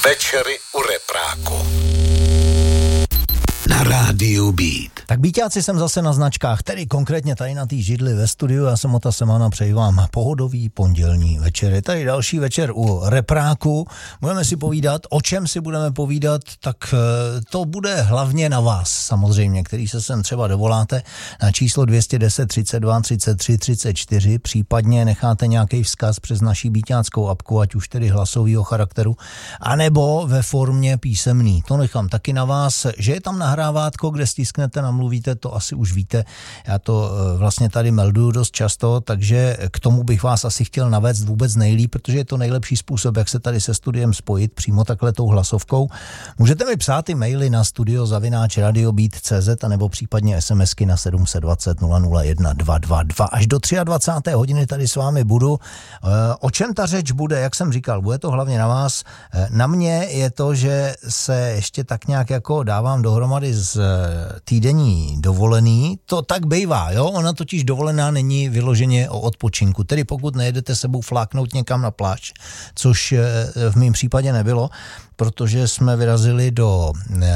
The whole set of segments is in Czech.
Večery u repráku. Na rádiu Beat. Tak Beatáci jsem zase na značkách, tedy konkrétně tady na té židli ve studiu. Já jsem Ota Semana, přeji vám pohodový pondělní večer. Je tady další večer u repráku. Budeme si povídat, o čem si budeme povídat, tak to bude hlavně na vás samozřejmě, který se sem třeba dovoláte na číslo 210 32 33 34, případně necháte nějaký vzkaz přes naší beatáckou apku, ať už tedy hlasovýho charakteru, anebo ve formě písemný. To nechám taky na vás, že je tam nahrávátko, kde stisknete, namluvíte, to asi už víte. Já to vlastně tady melduju dost často, takže k tomu bych vás asi chtěl navést vůbec nejlíp, protože je to nejlepší způsob, jak se tady se studiem spojit přímo takhle tou hlasovkou. Můžete mi psát i maily na studio@radiobeat.cz anebo případně SMSky na 720 001 222. Až do 23. hodiny tady s vámi budu. O čem ta řeč bude, jak jsem říkal, bude to hlavně na vás. Na mě je to, že se ještě tak nějak jako dávám dohromady z týdenní dovolený. To tak bývá, jo? Ona totiž dovolená není vyloženě o odpočinku. Tedy pokud nejedete sebou fláknout někam na pláž, což v mém případě nebylo, protože jsme vyrazili do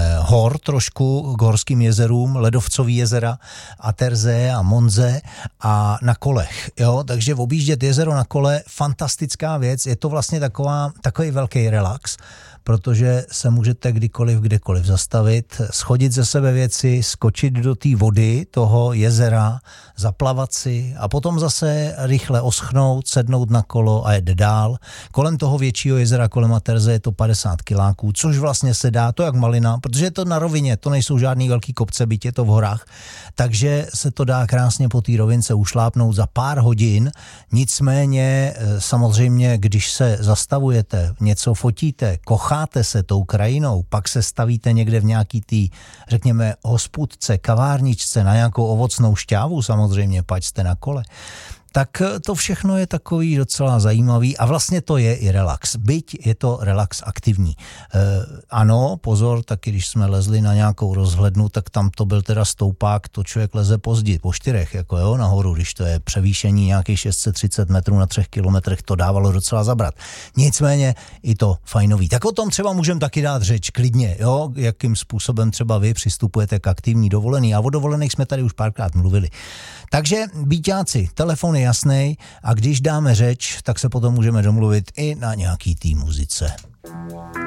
hor trošku, k horským jezerům, Ledovcový jezera, Aterze a Monze a na kolech, jo? Takže objíždět jezero na kole, fantastická věc, je to vlastně takový velký relax, protože se můžete kdykoliv, kdekoliv zastavit, schodit ze sebe věci, skočit do té vody, toho jezera, zaplavat si a potom zase rychle oschnout, sednout na kolo a jet dál. Kolem toho většího jezera, kolem Aterze, je to 50 kiláků, což vlastně se dá, to jak malina, protože je to na rovině, to nejsou žádný velký kopce, byť je to v horách, takže se to dá krásně po té rovince ušlápnout za pár hodin, nicméně samozřejmě, když se zastavujete, něco fotíte, kocháte se tou krajinou, pak se stavíte někde v nějaký tý, řekněme, hospůdce, kavárničce na nějakou ovocnou šťávu, samozřejmě, pač jste na kole, tak to všechno je takový docela zajímavý a vlastně to je i relax. Byť je to relax aktivní. Ano, pozor, taky když jsme lezli na nějakou rozhlednu, tak tam to byl teda stoupák, to člověk leze pozdě, po 4, jako jo, nahoru, když to je převýšení nějakých 630 metrů na 3 kilometrech, to dávalo docela zabrat. Nicméně i to fajnový. Tak o tom třeba můžeme taky dát řeč klidně, jo, jakým způsobem třeba vy přistupujete k aktivní dovolený a o dovolených jsme tady už párkrát mluvili. Takže Beatáci, telefon je jasnej a když dáme řeč, tak se potom můžeme domluvit i na nějaký té muzice.